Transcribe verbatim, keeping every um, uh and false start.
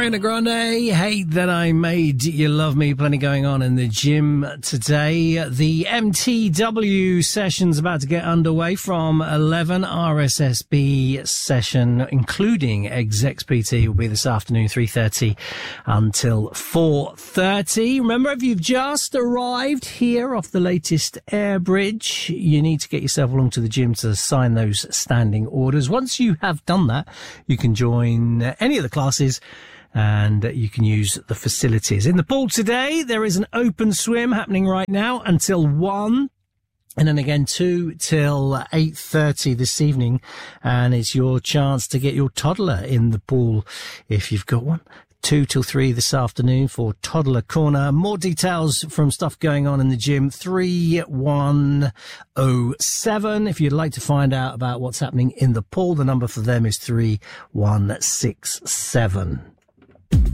Ariana Grande, Hate That I Made You Love Me. Plenty going on in the gym today. The M T W session's about to get underway from eleven. R S S B session, including Execs P T, will be this afternoon, three thirty until four thirty. Remember, if you've just arrived here off the latest air bridge, you need to get yourself along to the gym to sign those standing orders. Once you have done that, you can join any of the classes and you can use the facilities. In the pool today, there is an open swim happening right now until one. And then again, two till eight thirty this evening. And it's your chance to get your toddler in the pool if you've got one. Two till three this afternoon for Toddler Corner. More details from stuff going on in the gym. three one oh seven. If you'd like to find out about what's happening in the pool, the number for them is three one six seven.